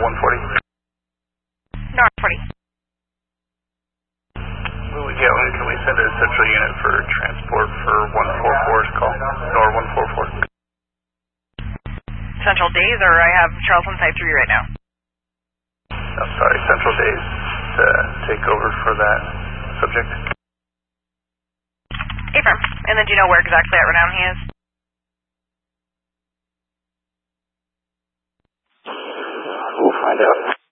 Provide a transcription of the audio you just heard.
140. North 40. Yeah, can we send a central unit for transport for 144's call? Nor 144. Central days, or I have Charleston Site 3 right now? I'm sorry, Central days to take over for that subject. Affirm. And then do you know where exactly at Renown he is? We'll find out.